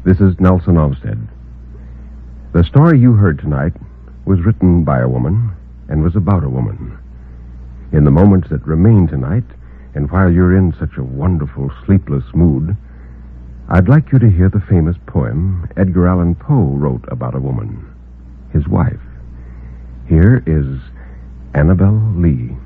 This is Nelson Olmsted. The story you heard tonight was written by a woman and was about a woman. In the moments that remain tonight, and while you're in such a wonderful, sleepless mood, I'd like you to hear the famous poem Edgar Allan Poe wrote about a woman, his wife. Here is Annabel Lee.